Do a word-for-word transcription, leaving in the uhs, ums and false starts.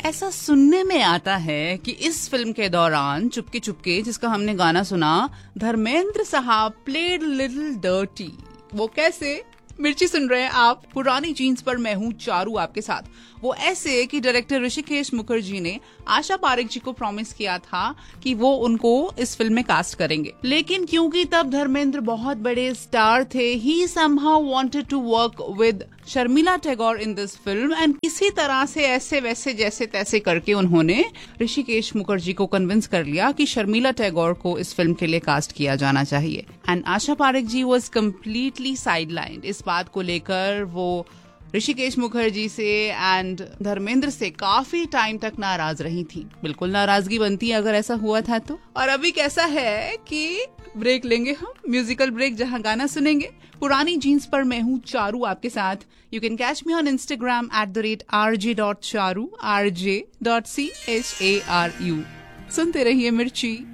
ऐसा सुनने में आता है कि इस फिल्म के दौरान चुपके चुपके, जिसका हमने गाना सुना, धर्मेंद्र साहब प्लेड लिटिल डर्टी। वो कैसे? मिर्ची सुन रहे हैं आप, पुरानी जीन्स पर मैं हूँ चारू आपके साथ। वो ऐसे कि डायरेक्टर ऋषिकेश मुखर्जी ने आशा पारेख जी को प्रॉमिस किया था कि वो उनको इस फिल्म में कास्ट करेंगे, लेकिन क्योंकि तब धर्मेंद्र बहुत बड़े स्टार थे, ही somehow wanted to work with Sharmila Tagore in this film and किसी तरह से ऐसे वैसे जैसे तैसे करके उन्होंने ऋषिकेश मुखर्जी को कन्विंस कर लिया कि शर्मिला टैगोर को इस फिल्म के लिए कास्ट किया जाना चाहिए। And Asha Parekh ji was completely sidelined. इस बात को लेकर वो ऋषिकेश मुखर्जी से एंड धर्मेंद्र से काफी टाइम तक नाराज रही थी। बिल्कुल नाराजगी बनती है अगर ऐसा हुआ था तो। और अभी कैसा है कि ब्रेक लेंगे हम, म्यूजिकल ब्रेक, जहां गाना सुनेंगे पुरानी जीन्स पर मैं हूँ चारू आपके साथ। You can catch me on Instagram at the rate R J dot Charu, R J dot C H A R you. सुनते रहिए मिर्ची।